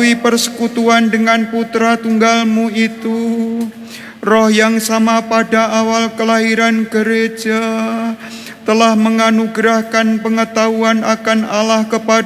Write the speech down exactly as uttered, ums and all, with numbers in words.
melalui persekutuan dengan Putra Tunggal-Mu itu, Roh yang sama pada awal kelahiran gereja telah menganugerahkan pengetahuan akan Allah kepada